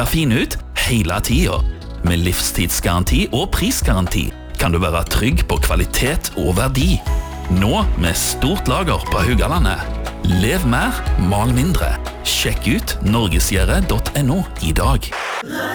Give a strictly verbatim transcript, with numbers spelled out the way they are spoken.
fin ut hele tiden. Med livstidsgaranti og prisgaranti kan du være trygg på kvalitet og verdi. Nå med stort lager på Haugalandet. Lev mer, mal mindre. Sjekk ut norgesgjerde punktum no i dag.